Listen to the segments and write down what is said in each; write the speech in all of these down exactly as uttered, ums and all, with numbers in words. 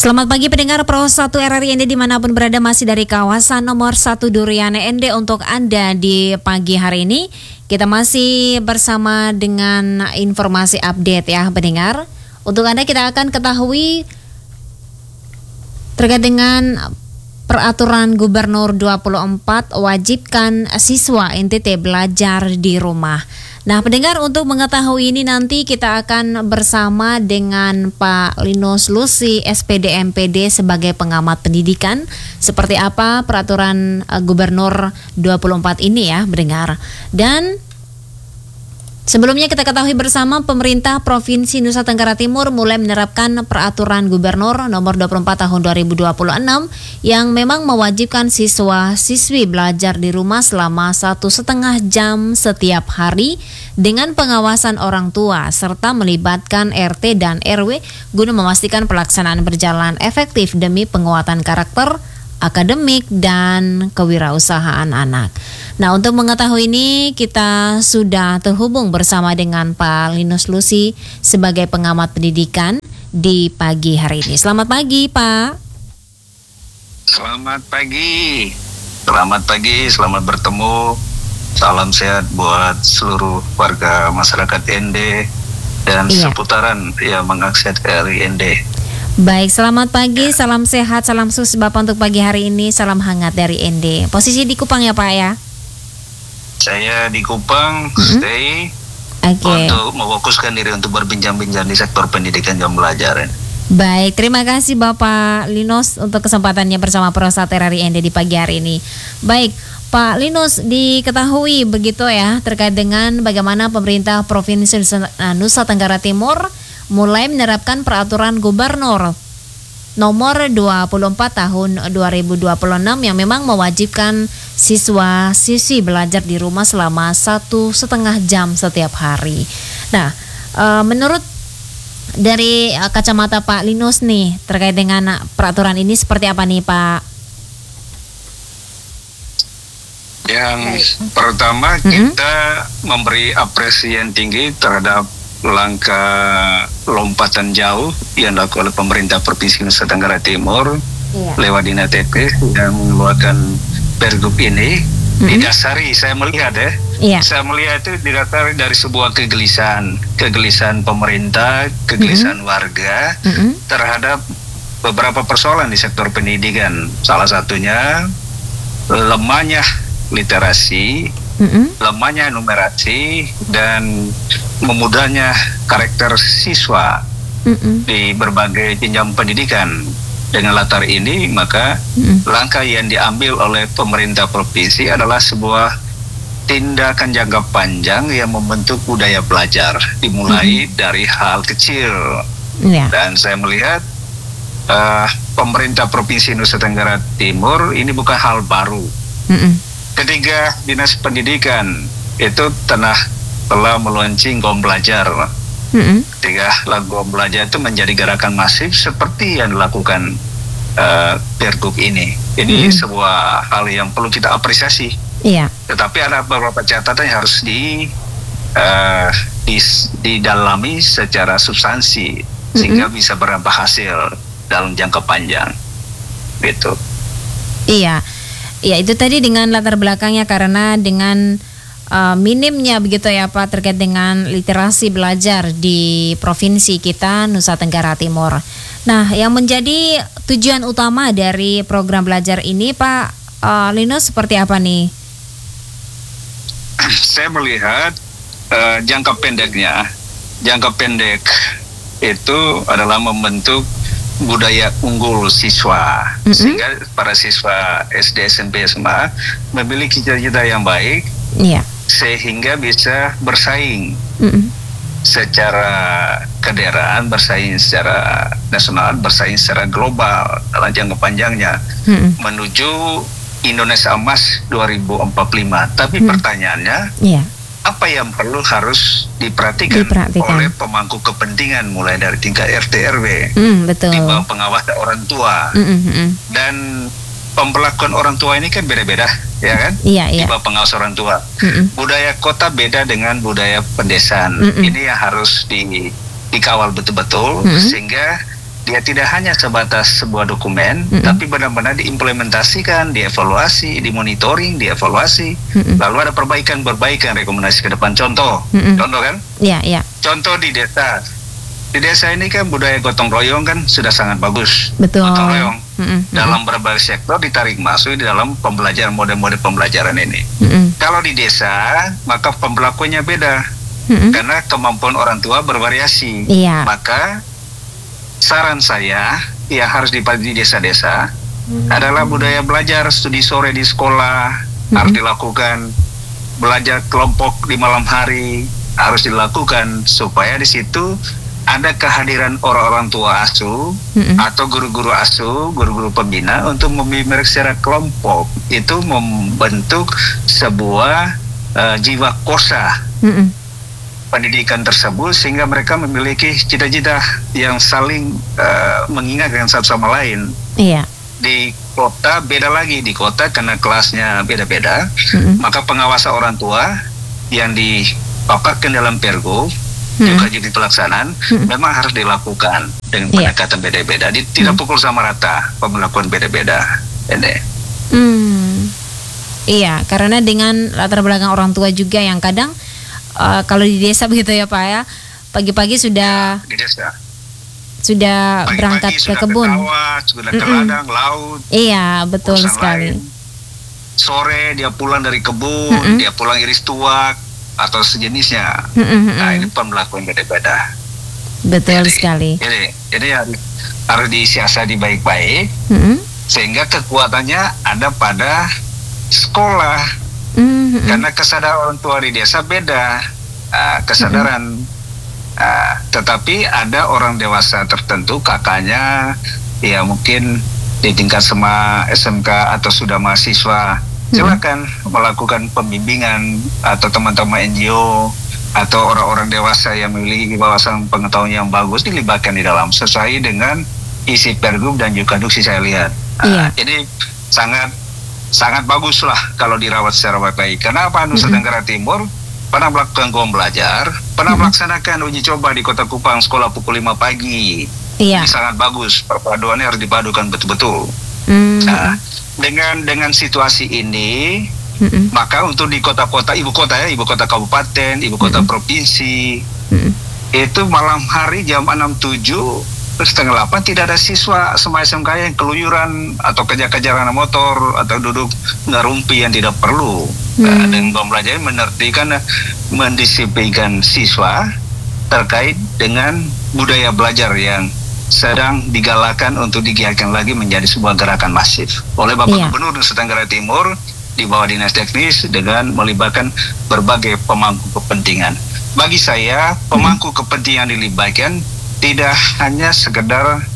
Selamat pagi pendengar Pro satu R R I N D dimanapun berada, masih dari kawasan nomor satu Durian N D untuk Anda di pagi hari ini. Kita masih bersama dengan informasi update ya pendengar. Untuk Anda kita akan ketahui terkait dengan peraturan Gubernur dua puluh empat wajibkan siswa N T T belajar di rumah. Nah pendengar, untuk mengetahui ini nanti kita akan bersama dengan Pak Linus Lusi S P D M P D sebagai pengamat pendidikan. Seperti apa peraturan uh, Gubernur dua puluh empat ini ya pendengar. Dan sebelumnya kita ketahui bersama pemerintah Provinsi Nusa Tenggara Timur mulai menerapkan peraturan Gubernur nomor dua puluh empat tahun dua ribu dua puluh enam yang memang mewajibkan siswa-siswi belajar di rumah selama satu setengah jam setiap hari dengan pengawasan orang tua serta melibatkan R T dan R W guna memastikan pelaksanaan berjalan efektif demi penguatan karakter akademik dan kewirausahaan anak. Nah, untuk mengetahui ini kita sudah terhubung bersama dengan Pak Linus Lusi sebagai pengamat pendidikan di pagi hari ini. Selamat pagi, Pak. Selamat pagi. Selamat pagi, selamat bertemu. Salam sehat buat seluruh warga masyarakat N D dan iya. seputaran yang mengakses R R I N D. Baik, selamat pagi, salam sehat, salam sukses Bapak untuk pagi hari ini, salam hangat dari N D. Posisi di Kupang ya Pak ya? Saya di Kupang, mm-hmm. stay okay. untuk memfokuskan diri untuk berbincang-bincang di sektor pendidikan dan belajar. Baik, terima kasih Bapak Linus untuk kesempatannya bersama Pro satu R R I N D di pagi hari ini. Baik, Pak Linus, diketahui begitu ya terkait dengan bagaimana pemerintah Provinsi Nusa Tenggara Timur mulai menerapkan peraturan Gubernur nomor dua puluh empat tahun dua ribu dua puluh enam yang memang mewajibkan siswa-siswi belajar di rumah selama satu setengah jam setiap hari. Nah, e, menurut dari e, kacamata Pak Linus nih terkait dengan peraturan ini seperti apa nih Pak? Yang pertama mm-hmm. kita memberi apresiasi yang tinggi terhadap langkah lompatan jauh yang dilakukan oleh pemerintah Provinsi Nusa Tenggara Timur iya. lewat Dinas T P yang mengeluarkan pergub ini mm-hmm. didasari, saya melihat ya, iya. saya melihat itu didasari dari sebuah kegelisahan, kegelisahan pemerintah, kegelisahan mm-hmm. warga mm-hmm. terhadap beberapa persoalan di sektor pendidikan. Salah satunya lemahnya literasi, mm-hmm. lemahnya numerasi dan memudahnya karakter siswa mm-hmm. di berbagai jenjang pendidikan. Dengan latar ini, maka mm-hmm. langkah yang diambil oleh pemerintah provinsi adalah sebuah tindakan jangka panjang yang membentuk budaya belajar, dimulai mm-hmm. dari hal kecil. Yeah. Dan saya melihat uh, pemerintah Provinsi Nusa Tenggara Timur ini bukan hal baru. Mm-hmm. Ketiga, Dinas Pendidikan itu telah telah meluncing Gom Belajar. Mm-hmm. Tiga lagu Gom Belajar itu menjadi gerakan masif seperti yang dilakukan uh, Pergub ini. Ini mm-hmm. sebuah hal yang perlu kita apresiasi. Yeah. Tetapi ada beberapa catatan yang harus di uh, dis, didalami secara substansi mm-hmm. sehingga bisa berdampak hasil dalam jangka panjang. Gitu. Iya. Ya itu tadi dengan latar belakangnya karena dengan uh, minimnya begitu ya Pak terkait dengan literasi belajar di provinsi kita Nusa Tenggara Timur. Nah yang menjadi tujuan utama dari program belajar ini Pak uh, Linus seperti apa nih? Saya melihat uh, jangka pendeknya, jangka pendek itu adalah membentuk budaya unggul siswa mm-hmm. sehingga para siswa S D, S M P, S M A memiliki cita-cita yang baik yeah. sehingga bisa bersaing mm-hmm. secara kedaerahan, bersaing secara nasional, bersaing secara global dalam jangka panjangnya mm-hmm. menuju Indonesia Emas dua ribu empat puluh lima. Tapi mm-hmm. pertanyaannya yeah. apa yang perlu harus diperhatikan, diperhatikan oleh pemangku kepentingan mulai dari tingkat R T R W mm, betul. Di bawah pengawas orang tua mm-hmm. dan pemberlakuan orang tua ini kan beda-beda ya kan iya, iya. di bawah pengawas orang tua mm-hmm. budaya kota beda dengan budaya pedesaan mm-hmm. ini yang harus di, dikawal betul-betul mm-hmm. sehingga dia tidak hanya sebatas sebuah dokumen, mm-hmm. tapi benar-benar diimplementasikan, dievaluasi, dimonitoring, dievaluasi, mm-hmm. lalu ada perbaikan-perbaikan rekomendasi ke depan. Contoh, mm-hmm. contoh kan? Iya, yeah, iya. Yeah. Contoh di desa, di desa ini kan budaya gotong royong kan sudah sangat bagus. Betul. Gotong royong mm-hmm. dalam berbagai sektor ditarik masuk di dalam pembelajaran model-model pembelajaran ini. Mm-hmm. Kalau di desa maka pembelakuannya beda, mm-hmm. karena kemampuan orang tua bervariasi. Iya. Maka saran saya yang harus dipakai di desa-desa hmm. adalah budaya belajar studi sore di sekolah hmm. harus dilakukan, belajar kelompok di malam hari harus dilakukan supaya di situ ada kehadiran orang-orang tua asuh hmm. atau guru-guru asuh, guru-guru pembina untuk membimbing mereka secara kelompok. Itu membentuk sebuah uh, jiwa kosa hmm. pendidikan tersebut sehingga mereka memiliki cita-cita yang saling uh, mengingatkan satu sama lain. Iya. Di kota beda lagi, di kota karena kelasnya beda-beda, mm-hmm. maka pengawasan orang tua yang dipaparkan dalam pergub mm-hmm. juga jadi pelaksanaan mm-hmm. memang harus dilakukan dengan yeah. pendekatan beda-beda. Di, tidak mm-hmm. pukul sama rata, pemelakuan beda-beda. Ini. Hmm. Iya, karena dengan latar belakang orang tua juga yang kadang Uh, kalau di desa begitu ya Pak ya, pagi-pagi sudah ya, di desa. sudah pagi-pagi berangkat sudah ke kebun, ke kawah, sudah ke ladang, laut. Iya betul sekali. Lain. Sore dia pulang dari kebun, Mm-mm. dia pulang iris tuak atau sejenisnya. Mm-mm. Nah ini pembelakuan beda-beda. Betul jadi, sekali. Jadi, jadi harus, harus disiasati baik-baik, Mm-mm. sehingga kekuatannya ada pada sekolah. Mm-hmm. Karena kesadaran orang tua di desa beda, uh, kesadaran. Mm-hmm. Uh, tetapi ada orang dewasa tertentu, kakaknya, ya mungkin di tingkat S M A, S M K atau sudah mahasiswa, mm-hmm. silakan melakukan pembimbingan atau teman-teman N G O atau orang-orang dewasa yang memiliki wawasan pengetahuan yang bagus dilibatkan di dalam sesuai dengan isi pergub dan juga duksi saya lihat. Uh, yeah. Jadi sangat sangat bagus lah kalau dirawat secara baik-baik. Kenapa Nusa mm-hmm. Tenggara Timur pernah melakukan gom belajar, pernah mm-hmm. melaksanakan uji coba di Kota Kupang sekolah pukul lima pagi. Iya. Ini sangat bagus, perpaduannya harus dipadukan betul-betul. Mm-hmm. Nah, dengan dengan situasi ini, mm-hmm. maka untuk di kota-kota ibu kota ya, ibu kota kabupaten, ibu kota mm-hmm. provinsi, mm-hmm. itu malam hari jam enam tujuh setengah delapan tidak ada siswa S M A S M K yang keluyuran atau kejar-kejaran motor atau duduk ngerumpi yang tidak perlu. Hmm. Nah, dan pembelajaran menertibkan, mendisiplinkan siswa terkait dengan budaya belajar yang sedang digalakan untuk digiatkan lagi menjadi sebuah gerakan masif oleh Bapak yeah. Gubernur Nusa Tenggara Timur di bawah Dinas Teknis dengan melibatkan berbagai pemangku kepentingan. Bagi saya, pemangku hmm. kepentingan dilibatkan tidak hanya sekedar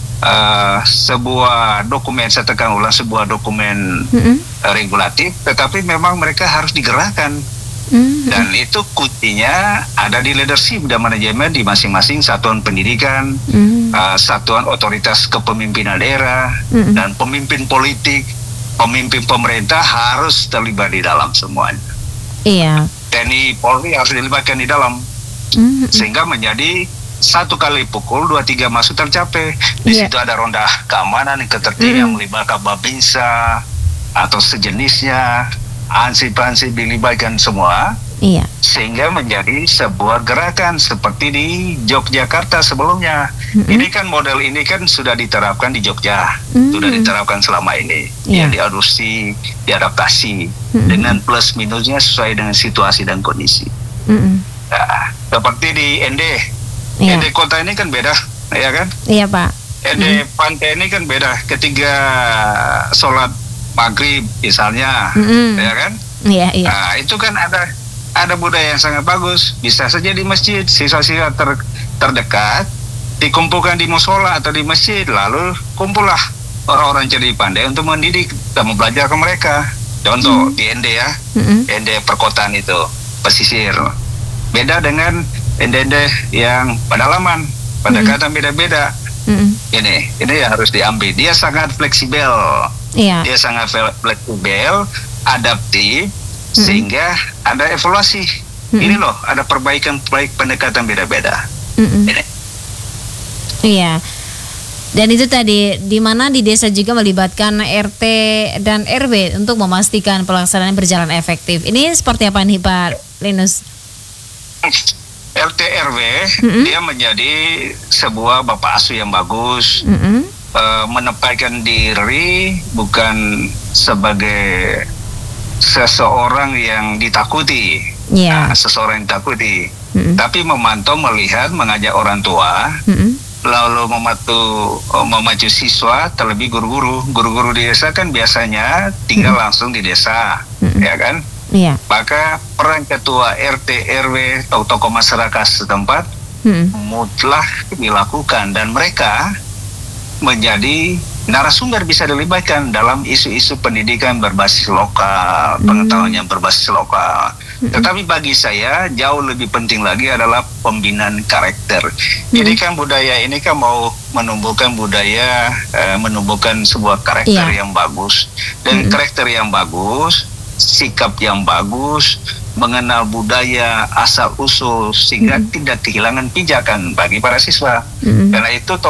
uh, sebuah dokumen, saya tekan ulang, sebuah dokumen mm-hmm. uh, regulatif, tetapi memang mereka harus digerakkan. Mm-hmm. Dan itu kuncinya ada di leadership dan manajemen di masing-masing satuan pendidikan, mm-hmm. uh, satuan otoritas kepemimpinan daerah, mm-hmm. dan pemimpin politik, pemimpin pemerintah harus terlibat di dalam semuanya. Iya. T N I Polri harus dilibatkan di dalam, mm-hmm. sehingga menjadi satu kali pukul dua tiga masuk tercapai. Di yeah. situ ada ronda keamanan yang ketertiban mm. yang melibatkan Babinsa atau sejenisnya, ansip-ansip dilibatkan semua. Iya. Sehingga menjadi sebuah gerakan seperti di Yogyakarta sebelumnya. Mm-hmm. Ini kan model ini kan sudah diterapkan di Jogja, mm-hmm. sudah diterapkan selama ini. Yeah. Yang diadopsi, diadaptasi mm-hmm. dengan plus minusnya sesuai dengan situasi dan kondisi. Mm-hmm. Nah, seperti di N D. Iya. N D kota ini kan beda, ya kan? Iya Pak. N D hmm. pantai ini kan beda. Ketika sholat maghrib misalnya, hmm. ya kan? Iya iya. Nah itu kan ada ada budaya yang sangat bagus. Bisa saja di masjid, siswa-siswa ter, terdekat dikumpulkan di musola atau di masjid, lalu kumpullah orang-orang cerdik pandai untuk mendidik dan membelajarkan mereka. Contoh hmm. di N D ya, hmm. N D perkotaan itu pesisir. Beda dengan N D N D yang pedalaman, pendekatan mm. beda-beda. Mm. Ini, ini harus diambil. Dia sangat fleksibel. Yeah. Dia sangat fleksibel, adaptif, mm. sehingga ada evaluasi. Mm. Ini loh, ada perbaikan baik pendekatan beda-beda. Mm-mm. Ini. Iya. Dan itu tadi di mana di desa juga melibatkan R T dan R W untuk memastikan pelaksanaan berjalan efektif. Ini seperti apa nih Pak Linus? R T R W Mm-mm. dia menjadi sebuah bapak asuh yang bagus, Mm-mm. uh, menempatkan diri bukan sebagai seseorang yang ditakuti, Ya. nah, seseorang yang ditakuti, Mm-mm. tapi memantau, melihat, mengajak orang tua, Mm-mm. lalu mematu, memacu siswa, terlebih guru-guru. Guru-guru di desa kan biasanya tinggal langsung di desa, Mm-mm. ya kan? Iya. Maka peran ketua R T R W atau tokoh masyarakat setempat Mm-mm. mutlak dilakukan, dan mereka menjadi narasumber, bisa dilibatkan dalam isu-isu pendidikan berbasis lokal, pengetahuan yang berbasis lokal. Tetapi bagi saya jauh lebih penting lagi adalah pembinaan karakter. Jadi kan budaya ini kan mau menumbuhkan budaya, eh, menumbuhkan sebuah karakter Iya. yang bagus, dan karakter yang bagus, sikap yang bagus, mengenal budaya asal usul sehingga tidak kehilangan pijakan bagi para siswa. Mm-mm. Karena itu